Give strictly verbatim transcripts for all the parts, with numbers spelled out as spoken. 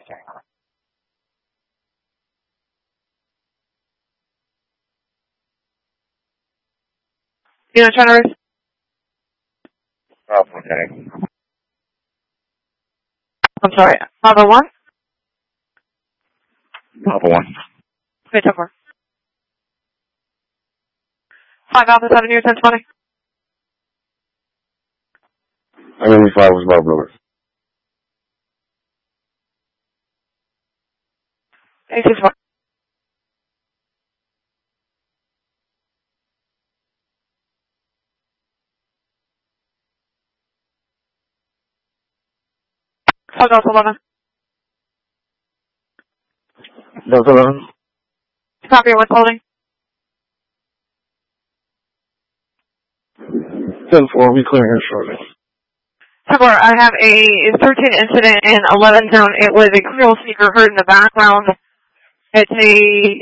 You know, trying to raise? Oh, okay. I'm sorry, five oh one? Papa one. Okay, ten four. five Alpha Avenue, ten twenty. I mean, five was my brother. eight six four. five Delta eleven. Delta eleven? Copy, what's holding? ten four, we clear here shortly. ten four, I have a thirteen incident in eleven zone. It was a criminal seeker heard in the background. It's a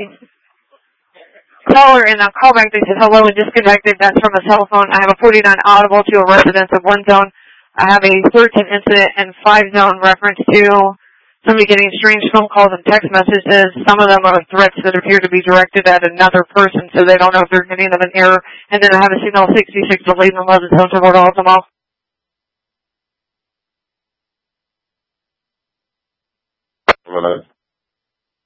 caller in a callback that says hello and disconnected. That's from a cell phone. I have a forty-nine audible to a residence of one zone. I have a thirteen incident in five zone reference to somebody getting strange phone calls and text messages. Some of them are threats that appear to be directed at another person, so they don't know if they're getting them in error. And then I have a signal sixty-six delayed in eleven zone to all of them all. What?